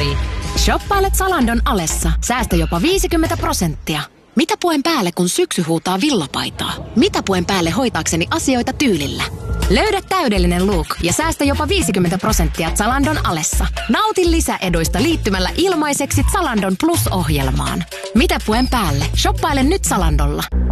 pari. Shoppaile Zalandon alessa. Säästä jopa 50%. Mitä puen päälle, kun syksy huutaa villapaitaa? Mitä puen päälle hoitaakseni asioita tyylillä? Löydä täydellinen look ja säästä jopa 50% Zalandon alessa. Nauti lisäeduista liittymällä ilmaiseksi Zalandon Plus-ohjelmaan. Mitä puen päälle? Shoppaile nyt Zalandolla.